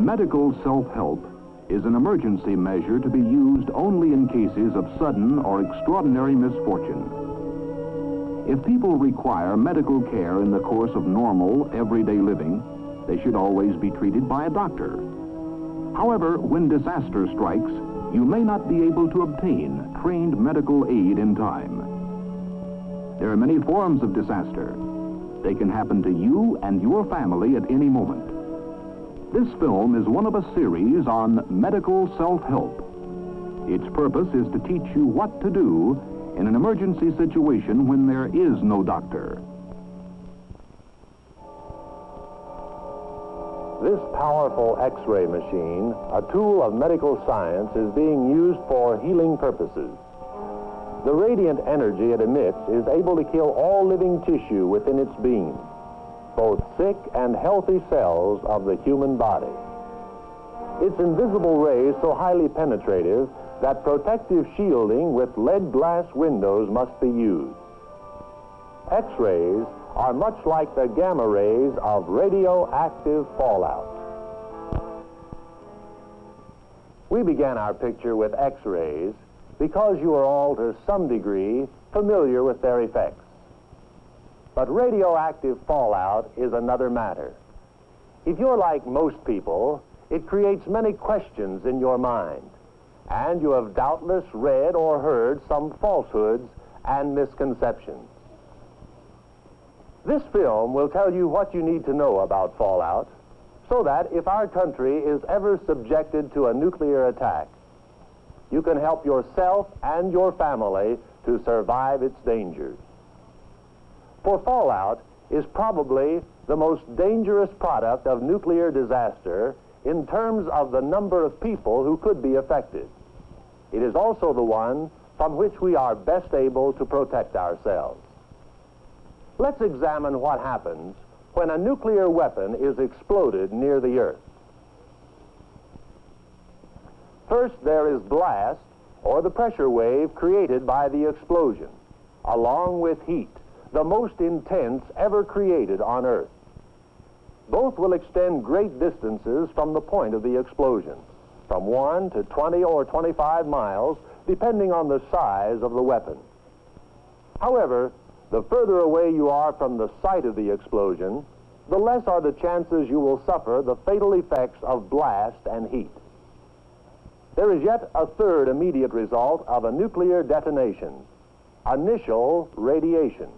Medical self-help is an emergency measure to be used only in cases of sudden or extraordinary misfortune. If people require medical care in the course of normal, everyday living, they should always be treated by a doctor. However, when disaster strikes, you may not be able to obtain trained medical aid in time. There are many forms of disaster. They can happen to you and your family at any moment. This film is one of a series on medical self-help. Its purpose is to teach you what to do in an emergency situation when there is no doctor. This powerful X-ray machine, a tool of medical science, is being used for healing purposes. The radiant energy it emits is able to kill all living tissue within its beam, both sick and healthy cells of the human body. Its invisible rays so highly penetrative that protective shielding with lead glass windows must be used. X-rays are much like the gamma rays of radioactive fallout. We began our picture with X-rays because you are all to some degree familiar with their effects. But radioactive fallout is another matter. If you're like most people, it creates many questions in your mind, and you have doubtless read or heard some falsehoods and misconceptions. This film will tell you what you need to know about fallout, so that if our country is ever subjected to a nuclear attack, you can help yourself and your family to survive its dangers. For fallout is probably the most dangerous product of nuclear disaster in terms of the number of people who could be affected. It is also the one from which we are best able to protect ourselves. Let's examine what happens when a nuclear weapon is exploded near the Earth. First, there is blast, or the pressure wave created by the explosion, along with heat, the most intense ever created on Earth. Both will extend great distances from the point of the explosion, from 1 to 20 or 25 miles, depending on the size of the weapon. However, the further away you are from the site of the explosion, the less are the chances you will suffer the fatal effects of blast and heat. There is yet a third immediate result of a nuclear detonation: initial radiation.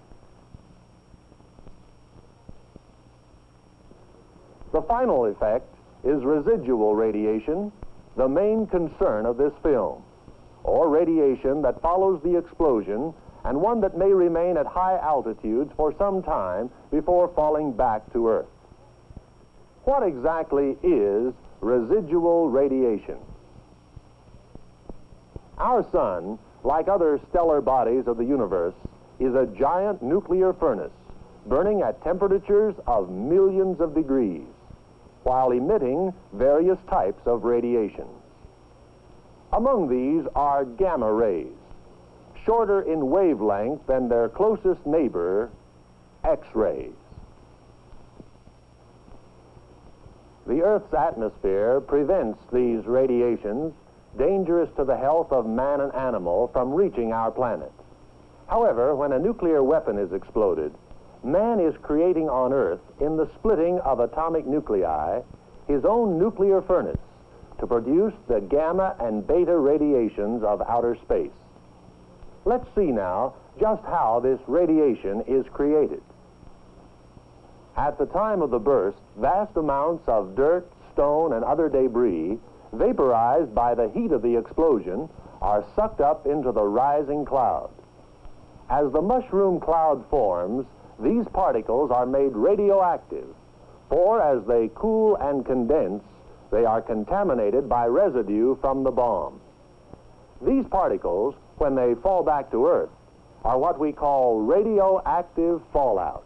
The final effect is residual radiation, the main concern of this film, or radiation that follows the explosion and one that may remain at high altitudes for some time before falling back to Earth. What exactly is residual radiation? Our sun, like other stellar bodies of the universe, is a giant nuclear furnace burning at temperatures of millions of degrees, while emitting various types of radiation. Among these are gamma rays, shorter in wavelength than their closest neighbor, X-rays. The Earth's atmosphere prevents these radiations, dangerous to the health of man and animal, from reaching our planet. However, when a nuclear weapon is exploded, man is creating on Earth, in the splitting of atomic nuclei, his own nuclear furnace to produce the gamma and beta radiations of outer space. Let's see now just how this radiation is created. At the time of the burst, vast amounts of dirt, stone, and other debris, vaporized by the heat of the explosion, are sucked up into the rising cloud. As the mushroom cloud forms, these particles are made radioactive, for as they cool and condense, they are contaminated by residue from the bomb. These particles, when they fall back to Earth, are what we call radioactive fallout.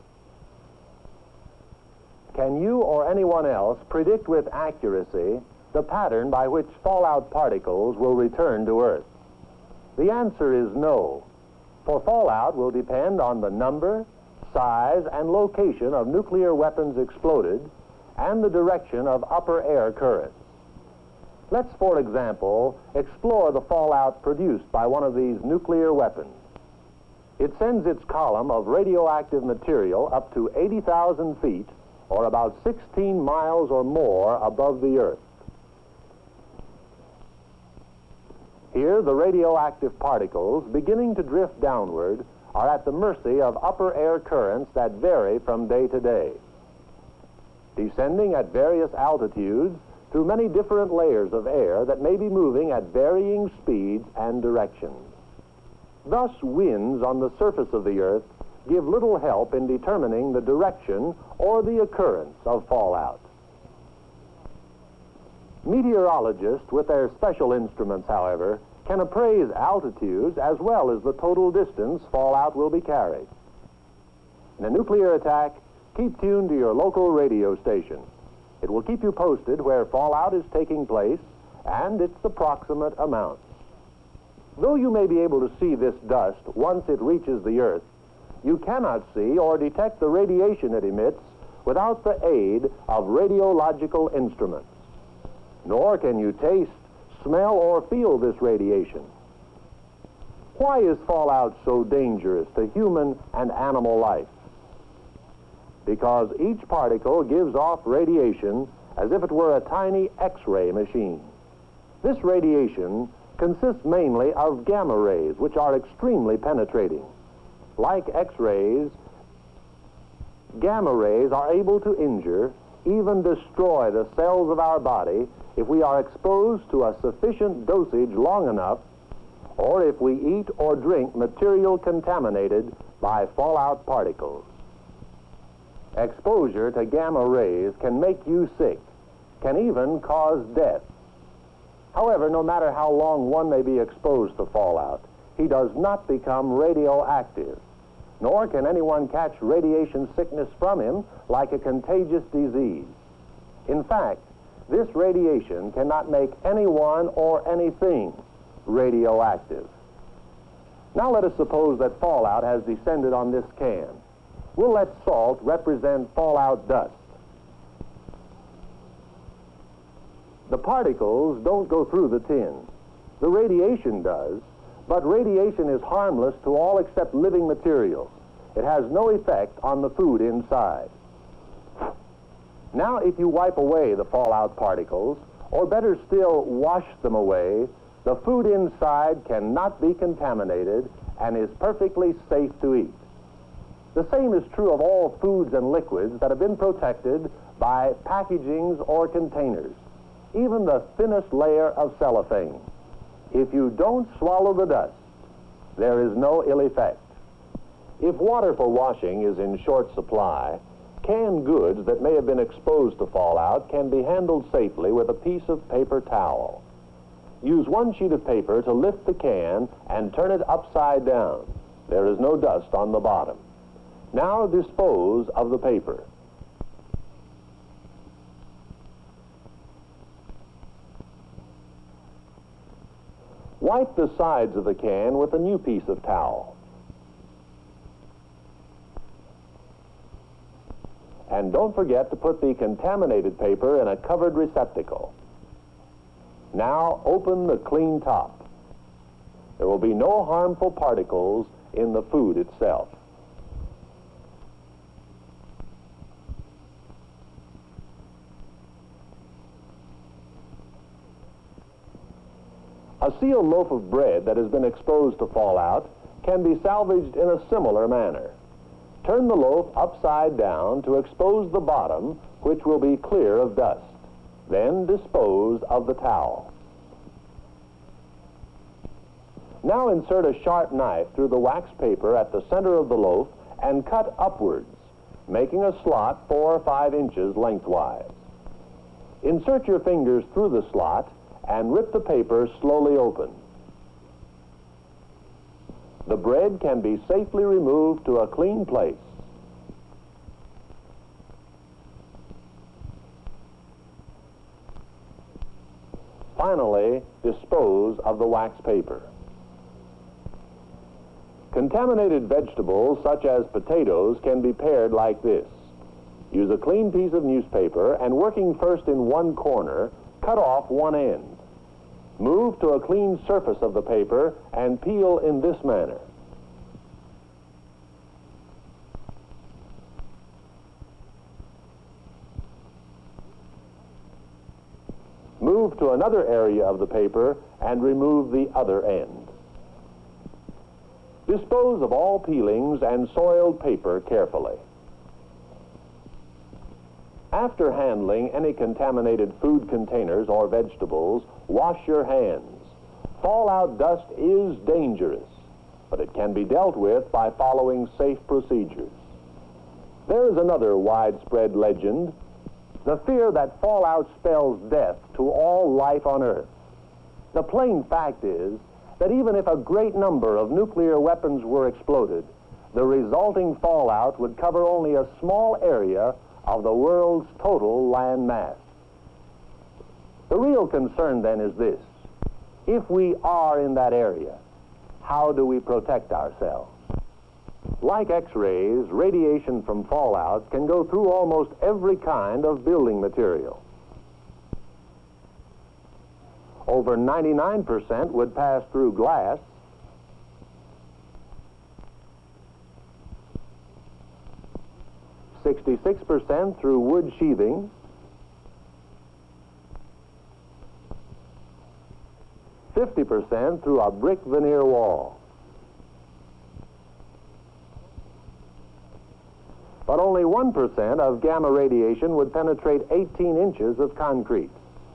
Can you or anyone else predict with accuracy the pattern by which fallout particles will return to Earth? The answer is no, for fallout will depend on the number, size, and location of nuclear weapons exploded, and the direction of upper air currents. Let's, for example, explore the fallout produced by one of these nuclear weapons. It sends its column of radioactive material up to 80,000 feet, or about 16 miles or more above the Earth. Here, the radioactive particles, beginning to drift downward, are at the mercy of upper air currents that vary from day to day. Descending at various altitudes through many different layers of air that may be moving at varying speeds and directions. Thus, winds on the surface of the Earth give little help in determining the direction or the occurrence of fallout. Meteorologists, with their special instruments, however, can appraise altitudes as well as the total distance fallout will be carried. In a nuclear attack, keep tuned to your local radio station. It will keep you posted where fallout is taking place and its approximate amounts. Though you may be able to see this dust once it reaches the Earth, you cannot see or detect the radiation it emits without the aid of radiological instruments. Nor can you taste, smell, or feel this radiation. Why is fallout so dangerous to human and animal life? Because each particle gives off radiation as if it were a tiny X-ray machine. This radiation consists mainly of gamma rays, which are extremely penetrating. Like X-rays, gamma rays are able to injure, even destroy the cells of our body if we are exposed to a sufficient dosage long enough, or if we eat or drink material contaminated by fallout particles. Exposure to gamma rays can make you sick, can even cause death. However, no matter how long one may be exposed to fallout, he does not become radioactive, nor can anyone catch radiation sickness from him like a contagious disease. In fact, this radiation cannot make anyone or anything radioactive. Now let us suppose that fallout has descended on this can. We'll let salt represent fallout dust. The particles don't go through the tin. The radiation does, but radiation is harmless to all except living materials. It has no effect on the food inside. Now, if you wipe away the fallout particles, or better still, wash them away, the food inside cannot be contaminated and is perfectly safe to eat. The same is true of all foods and liquids that have been protected by packagings or containers, even the thinnest layer of cellophane. If you don't swallow the dust, there is no ill effect. If water for washing is in short supply, canned goods that may have been exposed to fallout can be handled safely with a piece of paper towel. Use one sheet of paper to lift the can and turn it upside down. There is no dust on the bottom. Now dispose of the paper. Wipe the sides of the can with a new piece of towel. And don't forget to put the contaminated paper in a covered receptacle. Now open the clean top. There will be no harmful particles in the food itself. A sealed loaf of bread that has been exposed to fallout can be salvaged in a similar manner. Turn the loaf upside down to expose the bottom, which will be clear of dust. Then dispose of the towel. Now insert a sharp knife through the wax paper at the center of the loaf and cut upwards, making a slot 4 or 5 inches lengthwise. Insert your fingers through the slot and rip the paper slowly open. The bread can be safely removed to a clean place. Finally, dispose of the wax paper. Contaminated vegetables, such as potatoes, can be pared like this. Use a clean piece of newspaper and, working first in one corner, cut off one end. Move to a clean surface of the paper and peel in this manner. Move to another area of the paper and remove the other end. Dispose of all peelings and soiled paper carefully. After handling any contaminated food containers or vegetables, wash your hands. Fallout dust is dangerous, but it can be dealt with by following safe procedures. There is another widespread legend, the fear that fallout spells death to all life on Earth. The plain fact is that even if a great number of nuclear weapons were exploded, the resulting fallout would cover only a small area of the world's total land mass. The real concern then is this: if we are in that area, how do we protect ourselves? Like X-rays, radiation from fallout can go through almost every kind of building material. Over 99% would pass through glass, 66% through wood sheathing, 50% through a brick veneer wall. But only 1% of gamma radiation would penetrate 18 inches of concrete.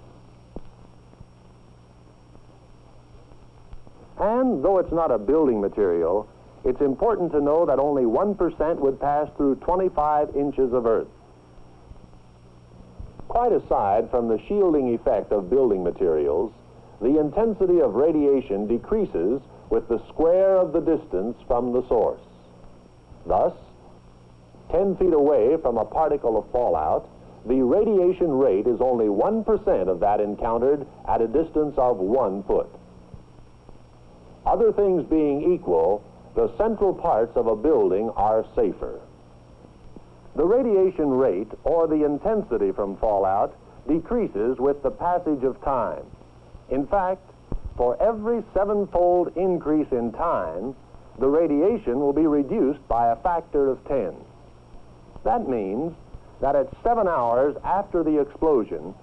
And though it's not a building material, it's important to know that only 1% would pass through 25 inches of earth. Quite aside from the shielding effect of building materials, the intensity of radiation decreases with the square of the distance from the source. Thus, 10 feet away from a particle of fallout, the radiation rate is only 1% of that encountered at a distance of 1 foot. Other things being equal, the central parts of a building are safer. The radiation rate, or the intensity from fallout, decreases with the passage of time. In fact, for every 7-fold increase in time, the radiation will be reduced by a factor of 10. That means that at 7 hours after the explosion,